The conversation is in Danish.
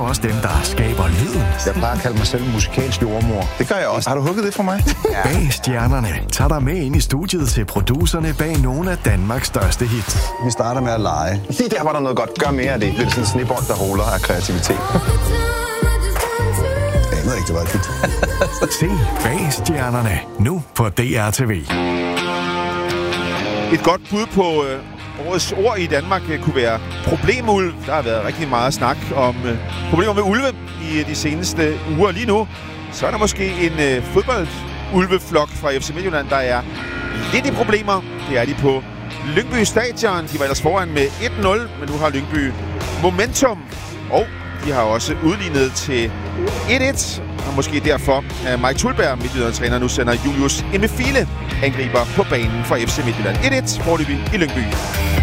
også dem, der skaber lyden. Jeg plejer at kalde mig selv musikalsk jordmor. Det gør jeg også. Har du hugget det for mig? Ja. Bag stjernerne tager dig med ind i studiet til producerne bag nogle af Danmarks største hits. Vi starter med at lege. Lige der var der noget godt. Gør mere af det. Det er sådan en snebold, der ruller af kreativitet. Jeg ved ikke, det var et hit. Se Bag stjernerne nu på DR TV. Et godt bud på årets ord i Danmark kunne være problemulv. Der har været rigtig meget snak om problemer med ulve i de seneste uger. Lige nu så er der måske en fodboldulveflok fra FC Midtjylland, der er lidt i problemer. Det er de på Lyngby Stadion. De var ellers foran med 1-0, men nu har Lyngby momentum. Og de har også udlignet til 1-1. Og måske derfor at Mike Tulberg, Midtjylland-træner, nu sender Julius Emefile angriber på banen for FC Midtjylland. 1-1 foreløbig i Lyngby.